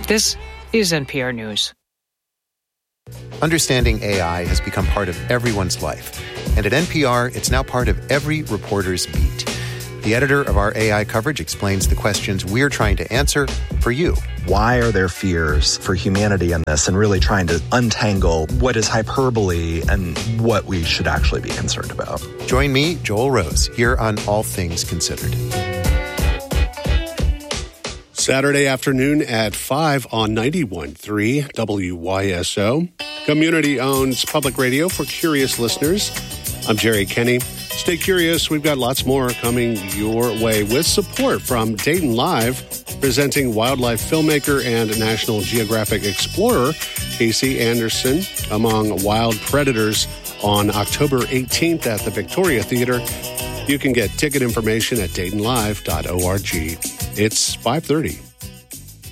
This is NPR News. Understanding AI has become part of everyone's life. And at NPR, it's now part of every reporter's beat. The editor of our AI coverage explains the questions we're trying to answer for you. Why are there fears for humanity in this, and really trying to untangle what is hyperbole and what we should actually be concerned about? Join me, Joel Rose, here on All Things Considered. Saturday afternoon at 5 on 91.3 WYSO. Community-owned public radio for curious listeners. I'm Jerry Kenny. Stay curious. We've got lots more coming your way with support from Dayton Live, presenting wildlife filmmaker and National Geographic explorer Casey Anderson among wild predators on October 18th at the Victoria Theater. You can get ticket information at DaytonLive.org. It's 5:30.